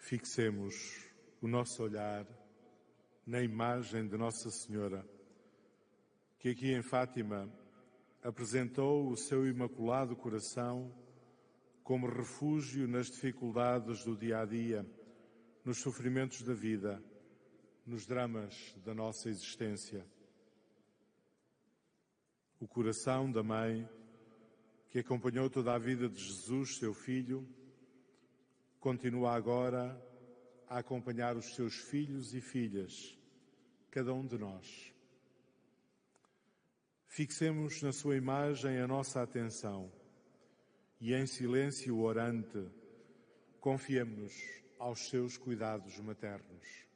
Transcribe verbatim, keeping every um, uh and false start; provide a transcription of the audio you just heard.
Fixemos o nosso olhar na imagem de Nossa Senhora, que aqui em Fátima apresentou o seu imaculado coração como refúgio nas dificuldades do dia-a-dia, nos sofrimentos da vida, nos dramas da nossa existência. O coração da Mãe, que acompanhou toda a vida de Jesus, seu Filho, continua agora a acompanhar os seus filhos e filhas, cada um de nós. Fixemos na sua imagem a nossa atenção e, em silêncio orante, confiemo-nos aos seus cuidados maternos.